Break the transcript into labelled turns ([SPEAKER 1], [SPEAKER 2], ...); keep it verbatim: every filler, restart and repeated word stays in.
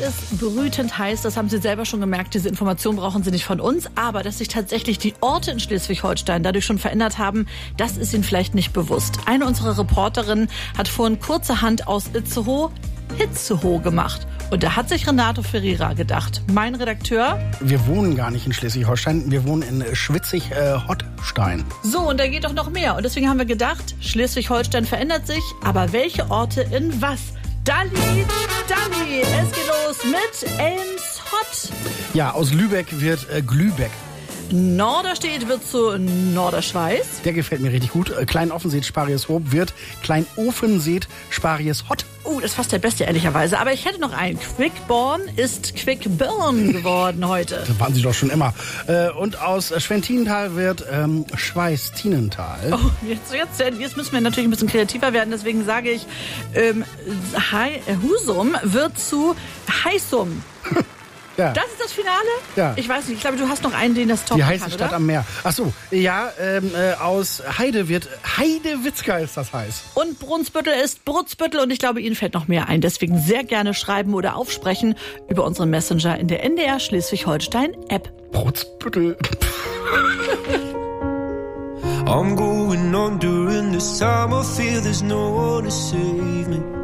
[SPEAKER 1] ist brütend heiß, das haben Sie selber schon gemerkt. Diese Information brauchen Sie nicht von uns. Aber dass sich tatsächlich die Orte in Schleswig-Holstein dadurch schon verändert haben, das ist Ihnen vielleicht nicht bewusst. Eine unserer Reporterinnen hat vorhin kurzerhand aus Itzehoe Hitzehoe gemacht. Und da hat sich Renato Ferreira gedacht, mein Redakteur:
[SPEAKER 2] Wir wohnen gar nicht in Schleswig-Holstein, wir wohnen in Schwitzig-Hottstein.
[SPEAKER 1] So, und da geht doch noch mehr. Und deswegen haben wir gedacht, Schleswig-Holstein verändert sich, aber welche Orte in was? Dalli, Dalli, es geht los mit Elmshott.
[SPEAKER 2] Ja, aus Lübeck wird äh, Glübeck.
[SPEAKER 1] Norderstedt wird zu Norderschweiß.
[SPEAKER 2] Der gefällt mir richtig gut. Klein-Offenseet, Sparius-Hoop wird Klein-Ofenseet, Sparius-Hott.
[SPEAKER 1] Oh, das ist fast der beste, ehrlicherweise. Aber ich hätte noch einen. Quickborn ist Quickburn geworden heute.
[SPEAKER 2] Das waren sie doch schon immer. Und aus Schwentinental wird ähm, Schweiß-Tienental.
[SPEAKER 1] Oh, jetzt, jetzt, jetzt müssen wir natürlich ein bisschen kreativer werden. Deswegen sage ich, ähm, Husum wird zu Heissum.
[SPEAKER 2] Ja.
[SPEAKER 1] Das ist das Finale?
[SPEAKER 2] Ja.
[SPEAKER 1] Ich weiß nicht, ich glaube, du hast noch einen, den das top
[SPEAKER 2] Die heiße
[SPEAKER 1] kann,
[SPEAKER 2] Stadt
[SPEAKER 1] oder?
[SPEAKER 2] am Meer. Ach so, ja, ähm, äh, aus Heide wird Heidewitzka ist das heiß.
[SPEAKER 1] Und Brunsbüttel ist Brutzbüttel und ich glaube, Ihnen fällt noch mehr ein. Deswegen sehr gerne schreiben oder aufsprechen über unseren Messenger in der N D R Schleswig-Holstein-App.
[SPEAKER 2] Brutzbüttel.
[SPEAKER 3] I'm going on during this time. I feel there's no one to save me.